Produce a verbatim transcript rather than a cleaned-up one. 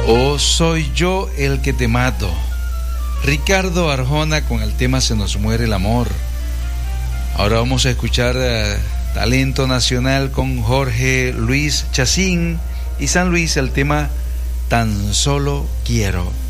¿O soy yo el que te mato? Ricardo Arjona con el tema Se nos muere el amor. Ahora vamos a escuchar uh, talento nacional con Jorge Luis Chacín y San Luis, el tema Tan solo quiero.